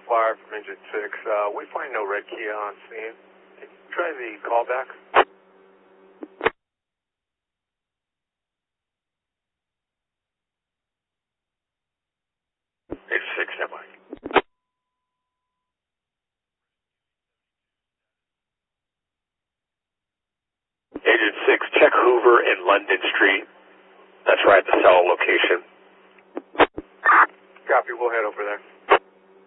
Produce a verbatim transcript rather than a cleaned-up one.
fire from Engine six. Uh, we find no red Kia on scene. Can you try the callback? Engine six, stand by. Engine six, check Hoover and London Street. That's right, the cell location. Copy, we'll head over there.